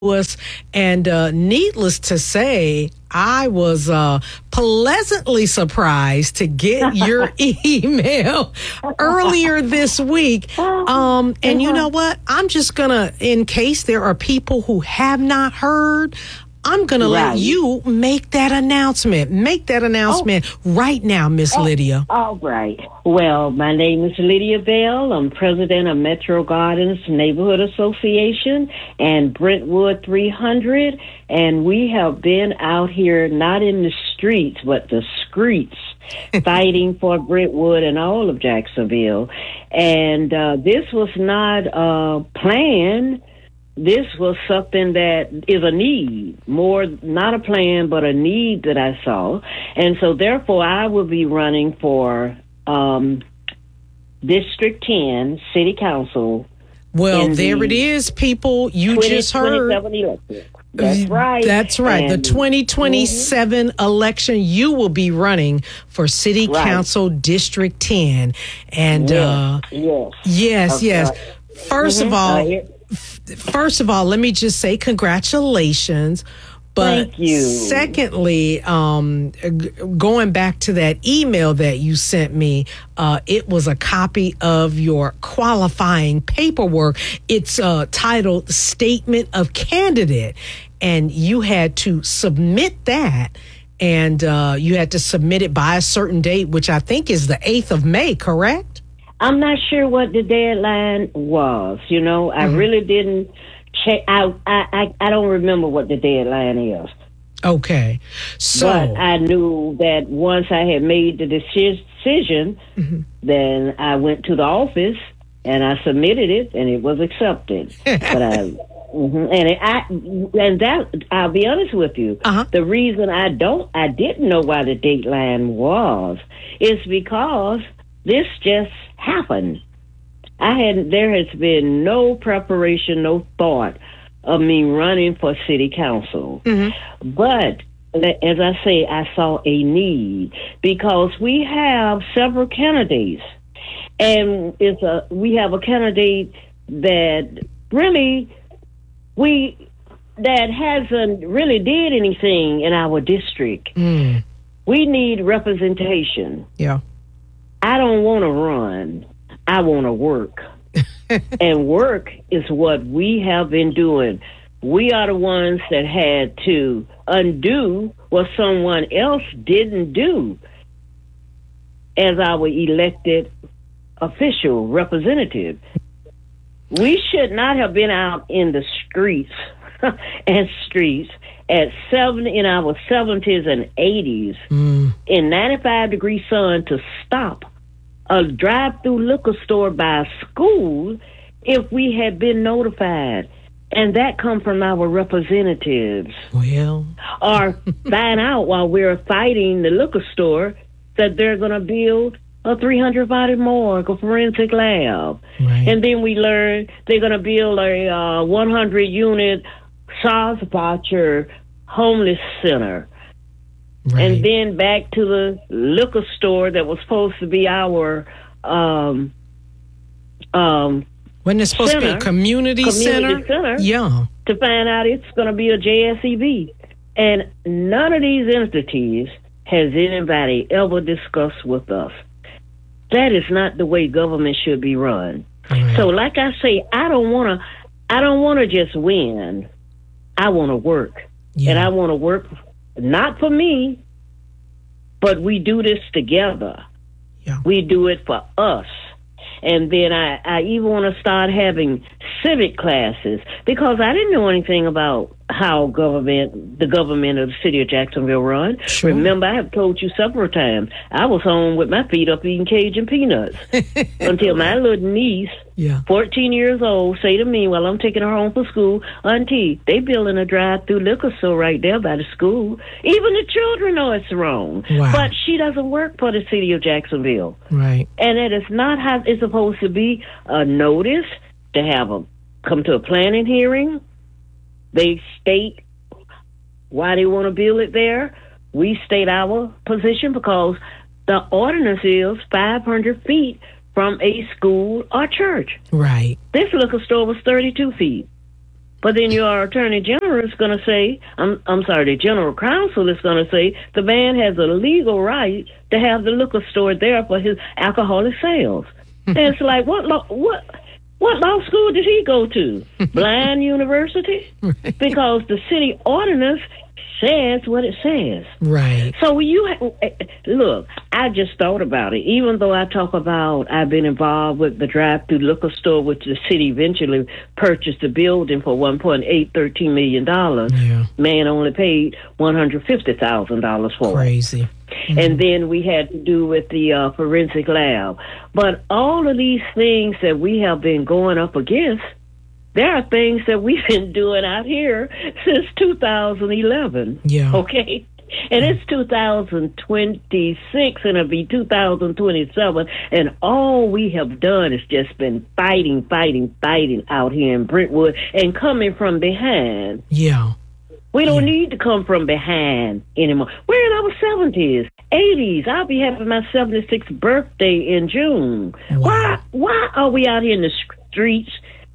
us. And needless to say, I was pleasantly surprised to get your email earlier this week. And you know what? I'm just going to, in case there are people who have not heard, I'm going to let you make that announcement. Make that announcement right now, Miss Lydia. All right. Well, my name is Lydia Bell. I'm president of Metro Gardens Neighborhood Association and Brentwood 300. And we have been out here, not in the streets, but the streets, fighting for Brentwood and all of Jacksonville. And this was not planned. This was something that is a need, more not a plan, but a need that I saw. And so therefore I will be running for District 10 City Council. Well, there it is, people. You just heard. That's right. That's right. And the 2027 election, you will be running for City Council District 10. And yes. First of all, let me just say congratulations. But thank you. Secondly, going back to that email that you sent me, it was a copy of your qualifying paperwork. It's titled Statement of Candidate, and you had to submit that. And you had to submit it by a certain date, which I think is the 8th of May, correct? I'm not sure what the deadline was. I really didn't check. I don't remember what the deadline is. Okay. So, but I knew that once I had made the decision, then I went to the office and I submitted it, and it was accepted. But I'll be honest with you. The reason I didn't know why the deadline was is because this just happened. There has been no preparation, no thought of me running for city council. But as I say, I saw a need because we have several candidates, and we have a candidate that hasn't really did anything in our district. We need representation. Yeah. I don't want to run. I want to work. And work is what we have been doing. We are the ones that had to undo what someone else didn't do as our elected official representative. We should not have been out in the streets in our 70s and 80s in 95-degree sun to stop a drive-through liquor store by a school if we had been notified. And that come from our representatives. Well. Or find out while we're fighting the liquor store that they're going to build a 300-body morgue, a forensic lab. Right. And then we learn they're going to build a 100-unit Sarsbacher homeless center. Right. And then back to the liquor store that was supposed to be our wasn't it supposed to be a community center? Yeah. To find out it's going to be a JSEB. And none of these entities has anybody ever discussed with us. That is not the way government should be run. Right. So like I say, I don't want to just win. I want to work. Yeah. And I want to work not for me, but we do this together. Yeah. We do it for us. And then I even want to start having civic classes because I didn't know anything about how the government of the city of Jacksonville run. Sure. Remember, I have told you several times, I was home with my feet up eating Cajun peanuts until my little niece, 14 years old, say to me while I'm taking her home from school, Auntie, they building a drive-through liquor store right there by the school. Even the children know it's wrong. Wow. But she doesn't work for the city of Jacksonville. Right. And it is not how it's supposed to be. A notice to come to a planning hearing. They state why they want to build it there. We state our position because the ordinance is 500 feet from a school or church. Right. This liquor store was 32 feet. But then your attorney general is going to say, I'm sorry, the general counsel is going to say the man has a legal right to have the liquor store there for his alcoholic sales. And it's like, what law school did he go to? Blind University? Right. Because the city ordinance says what it says. Right. So look, I just thought about it. Even though I talk about I've been involved with the drive-through liquor store, which the city eventually purchased the building for $13 million. Yeah. Man only paid $150,000 for it. Crazy. And then we had to do with the forensic lab. But all of these things that we have been going up against, there are things that we've been doing out here since 2011. Yeah. Okay? And it's 2026 and it'll be 2027. And all we have done is just been fighting out here in Brentwood and coming from behind. Yeah. We don't need to come from behind anymore. We're in our 70s, 80s. I'll be having my 76th birthday in June. Wow. Why are we out here in the streets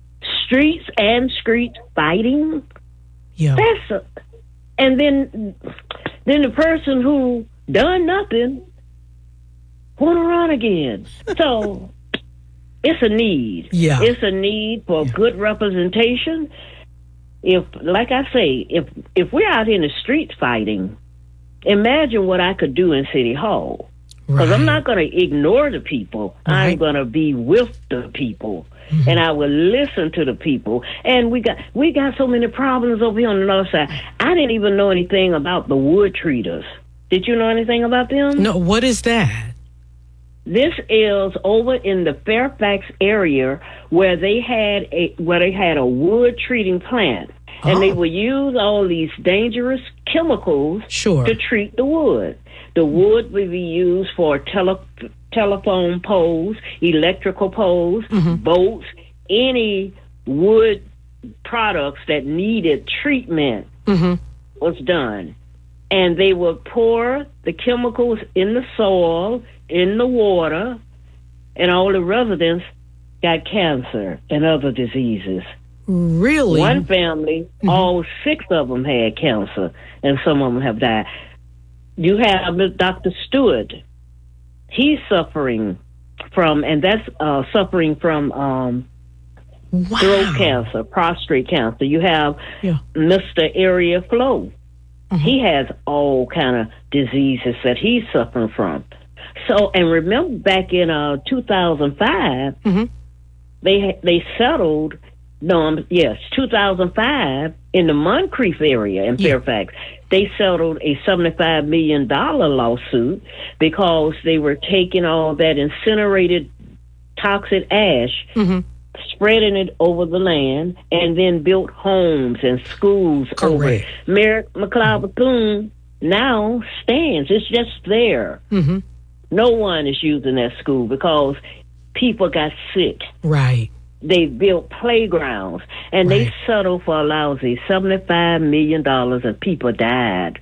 fighting? Yeah. And then the person who done nothing want to run again. So it's a need. Yeah. It's a need for good representation. If, like I say, if we're out in the streets fighting, imagine what I could do in City Hall. Because I'm not going to ignore the people. Right. I'm going to be with the people. Mm-hmm. And I will listen to the people. And we got so many problems over here on the north side. I didn't even know anything about the wood treaters. Did you know anything about them? No, what is that? This is over in the Fairfax area where they had a wood treating plant. And they would use all these dangerous chemicals to treat the wood. The wood would be used for telephone poles, electrical poles, boats, any wood products that needed treatment was done. And they would pour the chemicals in the soil, in the water, and all the residents got cancer and other diseases. Really? One family, all 6 of them had cancer, and some of them have died. You have Dr. Stewart. He's suffering from throat cancer, prostate cancer. You have Mr. Area Flow. He has all kind of diseases that he's suffering from. So, and remember back in 2005, they settled. 2005 in the Moncrief area in Fairfax, they settled a $75 million lawsuit because they were taking all that incinerated toxic ash, spreading it over the land, and then built homes and schools over it. Mayor McLeod Bethune now stands. It's just there. No one is using that school because people got sick. Right. They built playgrounds, and they settled for a lousy $75 million, and people died.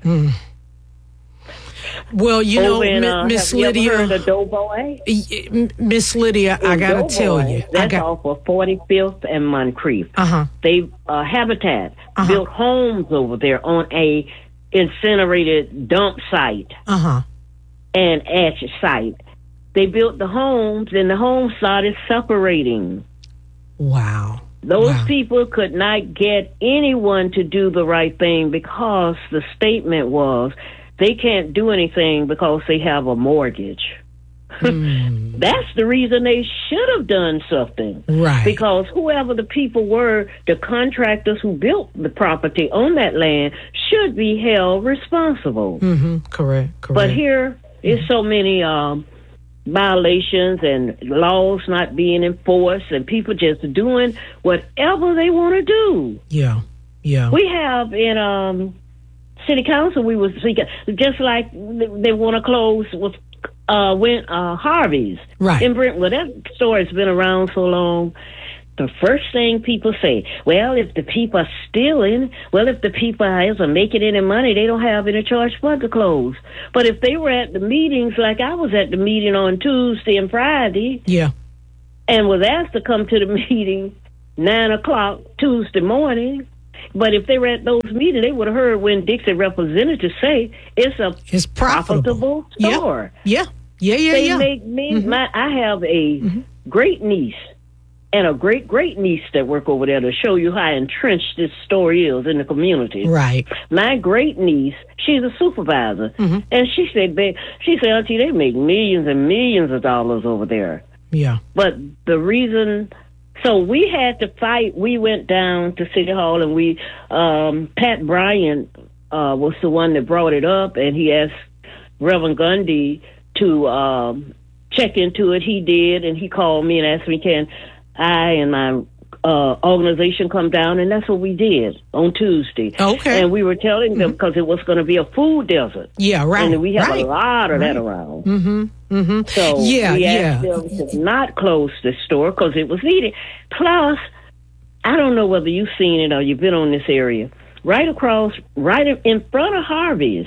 Well, you know, Miss Lydia, have you ever heard of Doughboy? Miss Lydia, I gotta tell you, that's off of 45th and Moncrief. They Habitat built homes over there on a incinerated dump site and ash site. They built the homes, and the homes started separating. Wow. Those people could not get anyone to do the right thing because the statement was they can't do anything because they have a mortgage. That's the reason they should have done something. Right. Because whoever the people were, the contractors who built the property on that land should be held responsible. Correct. But here is so many violations and laws not being enforced and people just doing whatever they want to do. Yeah. We have in city council, we was speaking, just like they want to close with Harvey's in Brentwood. That store has been around so long. The first thing people say, well, if the people are stealing, if the people isn't making any money, they don't have any choice but to close. But if they were at the meetings, like I was at the meeting on Tuesday and Friday, and was asked to come to the meeting 9 o'clock Tuesday morning, But if they were at those meetings, they would have heard when Dixie representatives say it's profitable store. Yeah. They make me. I have a great niece and a great niece that work over there to show you how entrenched this store is in the community. Right. My great niece, she's a supervisor, and she said, Auntie, they make millions and millions of dollars over there. Yeah. But the reason, so we had to fight. We went down to City Hall, and Pat Bryant was the one that brought it up, and he asked Reverend Gundy to check into it. He did, and he called me and asked me, can I and my organization come down? And that's what we did on Tuesday. Okay. And we were telling them because it was going to be a food desert. Yeah, right. And we have a lot of that around. So we asked them to not close the store because it was needed. Plus, I don't know whether you've seen it or you've been on this area. Right in front of Harvey's,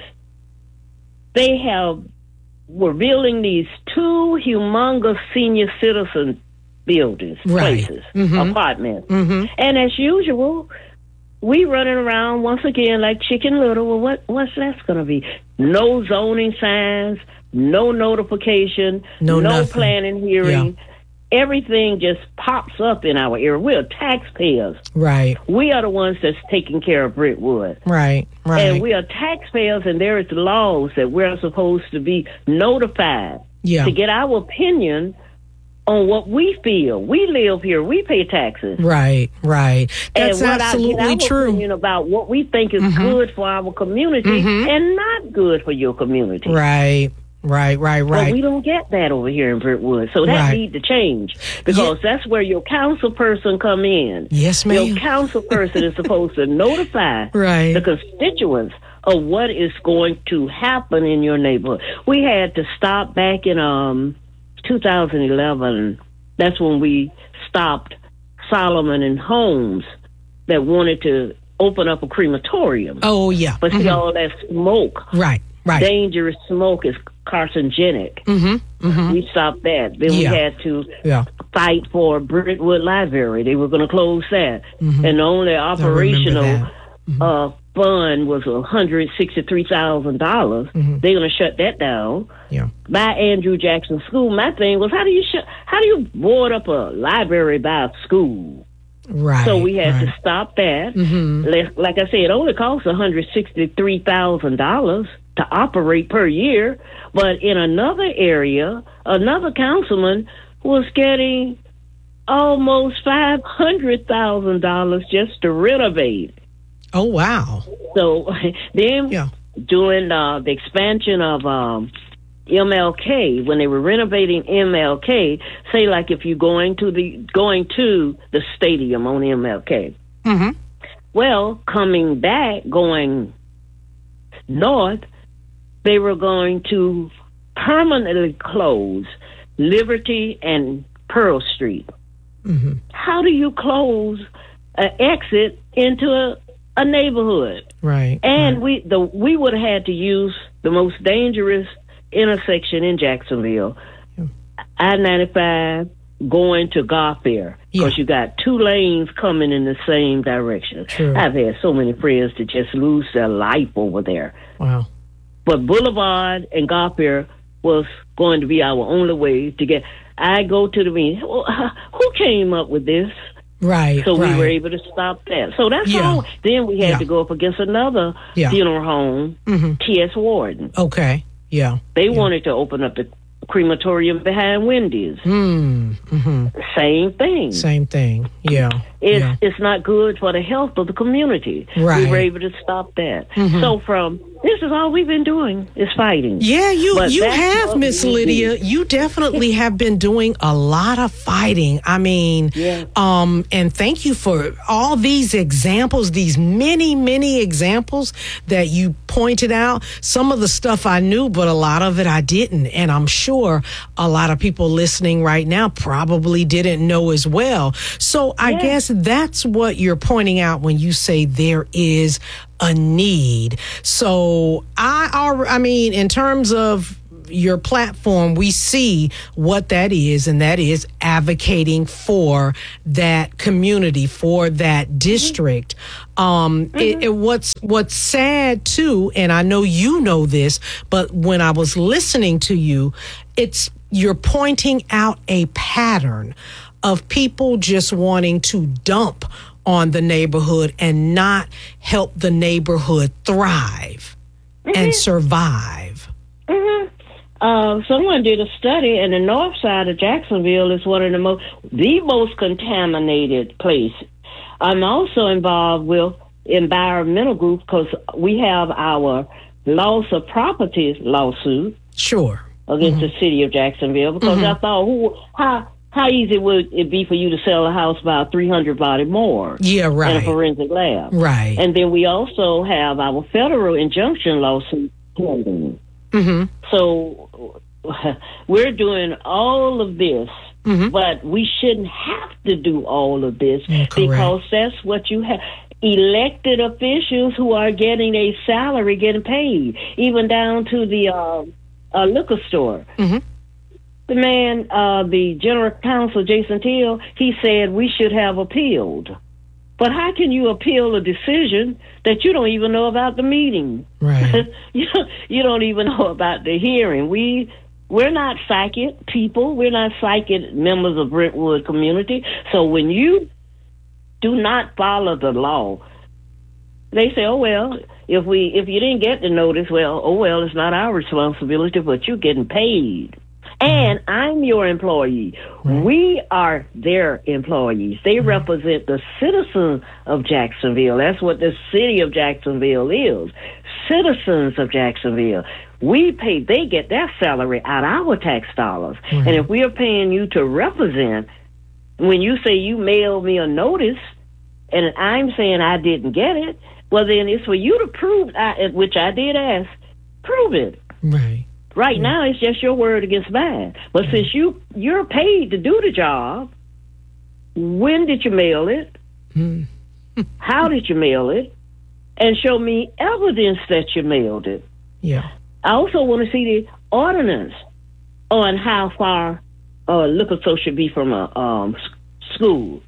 they were building these 2 humongous senior citizen buildings, places, apartments. And as usual, we running around once again like Chicken Little. Well, what's that's going to be? No zoning signs, no notification, no planning hearing. Everything just pops up in our area. We're taxpayers. Right. We are the ones that's taking care of Brentwood. Right. And we are taxpayers, and there is laws that we're supposed to be notified to get our opinion on what we feel. We live here. We pay taxes. Right. That's and absolutely true. Opinion about what we think is good for our community and not good for your community. Right. But we don't get that over here in Brentwood. So that needs to change because that's where your council person come in. Yes, ma'am. Your council person is supposed to notify the constituents of what is going to happen in your neighborhood. We had to stop back in 2011. That's when we stopped Solomon and Holmes that wanted to open up a crematorium. Oh, yeah. But see, all that smoke. Right. Dangerous smoke is carcinogenic. We stopped that. Then we had to fight for Brentwood Library. They were going to close that. And the only operational fund was $163,000. They're going to shut that down. By Andrew Jackson School. My thing was, how do you board up a library by a school? Right. So we had to stop that. Like I said, it only costs $163,000 to operate per year. But in another area, another councilman was getting almost $500,000 just to renovate. Oh, wow. So then doing the expansion of MLK, when they were renovating MLK, say like if you're going to the stadium on MLK. Well, coming back, going north, they were going to permanently close Liberty and Pearl Street. How do you close an exit into a neighborhood? Right. And we would have had to use the most dangerous intersection in Jacksonville, I-95 going to Garfield, because you got 2 lanes coming in the same direction. True. I've had so many friends to just lose their life over there. Wow. But Boulevard and Garfield was going to be our only way to get. I go to the meeting. Well, who came up with this? Right. So we were able to stop that. So that's all. Then we had to go up against another funeral home, T.S. Warden. Okay. Yeah. They wanted to open up the crematorium behind Wendy's. Same thing. Yeah. It's not good for the health of the community. Right. We were able to stop that. So this is all we've been doing is fighting. Yeah, you have, Miss Lydia. You definitely have been doing a lot of fighting. I mean, and thank you for all these examples, these many examples that you pointed out. Some of the stuff I knew, but a lot of it I didn't. And I'm sure a lot of people listening right now probably didn't know as well. So I guess that's what you're pointing out when you say there is a need. So I mean, in terms of your platform, we see what that is, and that is advocating for that community, for that district. What's sad too, and I know you know this, but when I was listening to you, you're pointing out a pattern of people just wanting to dump on the neighborhood and not help the neighborhood thrive and survive. Someone did a study, and the north side of Jacksonville is one of the most contaminated places. I'm also involved with environmental groups because we have our loss of property lawsuit. Sure. Against the city of Jacksonville, because I thought, how easy would it be for you to sell a house by 300 body more? Yeah, right. In a forensic lab. Right. And then we also have our federal injunction lawsuit pending. So we're doing all of this, but we shouldn't have to do all of this because that's what you have. Elected officials who are getting a salary, getting paid, even down to the liquor store. The man, the general counsel, Jason Till, he said we should have appealed. But how can you appeal a decision that you don't even know about the meeting? Right. You don't even know about the hearing. We're not psychic people. We're not psychic members of Brentwood community. So when you do not follow the law, they say, oh, well, if you didn't get the notice, it's not our responsibility, but you're getting paid. And I'm your employee. We are their employees. They represent the citizens of Jacksonville. That's what the city of Jacksonville is. Citizens of Jacksonville. They get their salary out of our tax dollars. And if we are paying you to represent, when you say you mailed me a notice and I'm saying I didn't get it, well, then it's for you to prove, which I did ask, prove it. Right now, it's just your word against mine. But since you're paid to do the job, when did you mail it? How did you mail it? And show me evidence that you mailed it. Yeah. I also want to see the ordinance on how far a liquor store should be from a school.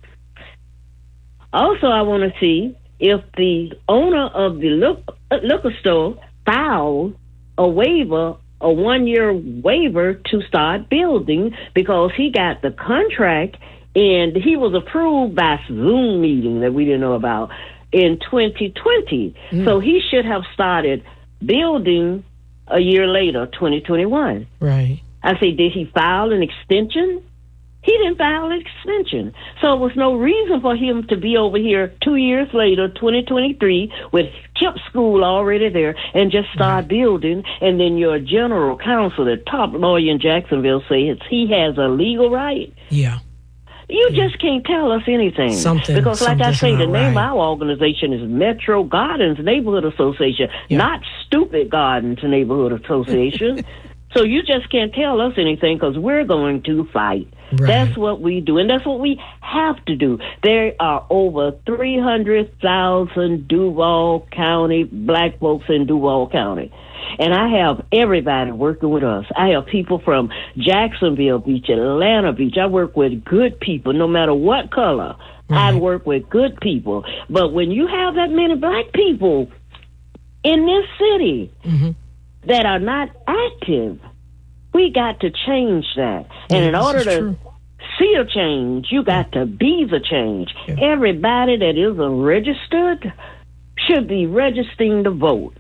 Also, I want to see if the owner of the liquor store filed a 1-year waiver to start building, because he got the contract and he was approved by Zoom meeting that we didn't know about in 2020. So he should have started building a year later, 2021. Right. I say, did he file an extension? He didn't file an extension. So there was no reason for him to be over here 2 years later, 2023, with KIPP school already there, and just start building. And then your general counsel, the top lawyer in Jacksonville, says he has a legal right. Yeah. You just can't tell us anything. Because like I say, the name of our organization is Metro Gardens Neighborhood Association, not Stupid Gardens Neighborhood Association. So you just can't tell us anything, because we're going to fight. That's what we do, and that's what we have to do. There are over 300,000 Duval County black folks in Duval County. And I have everybody working with us. I have people from Jacksonville Beach, Atlanta Beach. I work with good people, no matter what color. I work with good people. But when you have that many black people in this city that are not active, we got to change that. And in order to see a change, you got to be the change. Everybody that isn't registered should be registering to vote.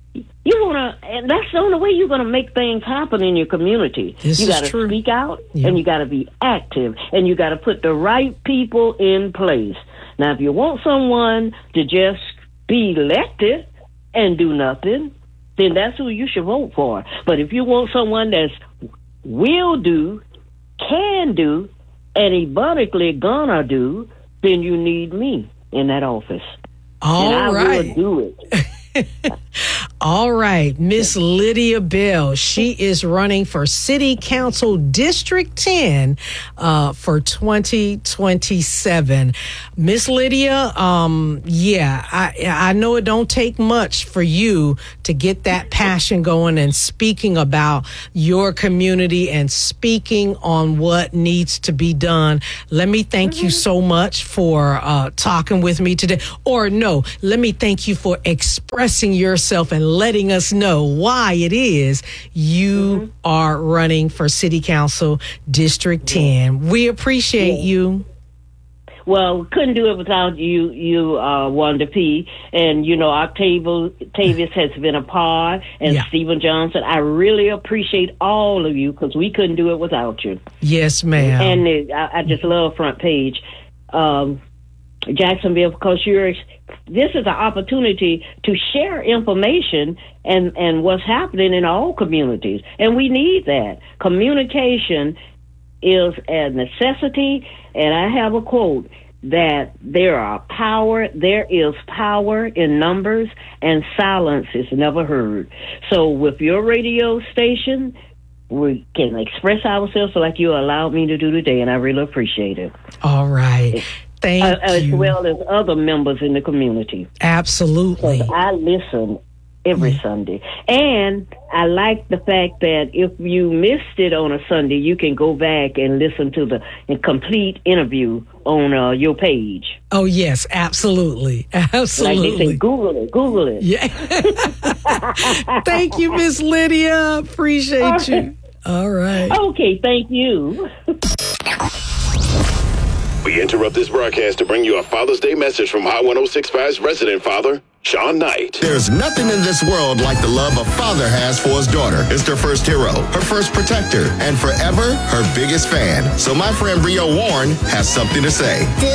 And that's the only way you're going to make things happen in your community. You got to speak out, and you got to be active, and you got to put the right people in place. Now, if you want someone to just be elected and do nothing, then that's who you should vote for. But if you want someone that's will do, can do, and abundantly gonna do, then you need me in that office. All and I right. will do it. All right, Miss Lydia Bell. She is running for City Council District 10 for 2027. Miss Lydia, I know it don't take much for you to get that passion going and speaking about your community and speaking on what needs to be done. Let me thank you so much for talking with me today. Or no, let me thank you for expressing yourself and letting us know why it is you are running for City Council District 10. We appreciate you. Well, couldn't do it without you, Wanda P. And, Octavius has been a part, and Stephen Johnson. I really appreciate all of you because we couldn't do it without you. Yes, ma'am. And I just love Front Page. Jacksonville, because this is an opportunity to share information and what's happening in all communities. And we need that. Communication is a necessity, and I have a quote that there is power in numbers, and silence is never heard. So with your radio station, we can express ourselves like you allowed me to do today, and I really appreciate it. All right. Thank you. As well as other members in the community. Absolutely. So I listen every Sunday. And I like the fact that if you missed it on a Sunday, you can go back and listen to the complete interview on your page. Oh, yes, absolutely. Absolutely. Like they say, Google it. Yeah. Thank you, Miss Lydia. Appreciate you. All right. Okay, thank you. We interrupt this broadcast to bring you a Father's Day message from Hot 106.5's resident father, Sean Knight. There's nothing in this world like the love a father has for his daughter. It's their first hero, her first protector, and forever her biggest fan. So my friend Rio Warren has something to say.